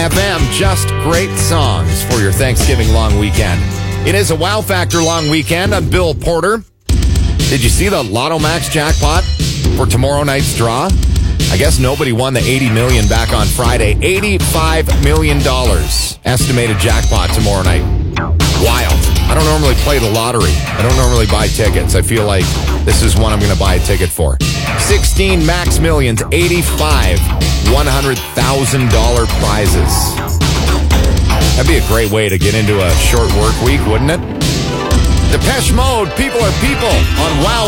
FM. Just great songs for your Thanksgiving long weekend. It is a Wow Factor long weekend. I'm Bill Porter. Did you see the Lotto Max jackpot for tomorrow night's draw? I guess nobody won the $80 million back on Friday. $85 million estimated jackpot tomorrow night. Wild. I don't normally play the lottery. I don't normally buy tickets. I feel like this is one I'm going to buy a ticket for. 16 max millions, 85 $100,000 prizes. That'd be a great way to get into a short work week, wouldn't it? Depeche Mode, People Are People on Wow